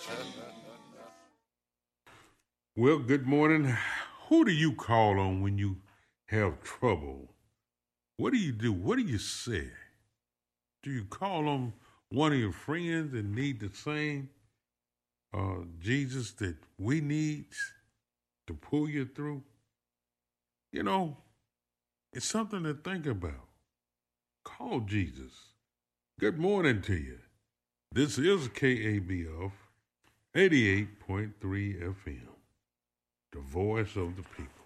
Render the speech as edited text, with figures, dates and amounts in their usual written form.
Well, good morning. Who do you call on when you have trouble? What do you do? What do you say? Do you call on one of your friends and need the same Jesus that we need to pull you through? You know, it's something to think about. Call Jesus. Good morning to you. This is KABF 88.3 FM, the voice of the people.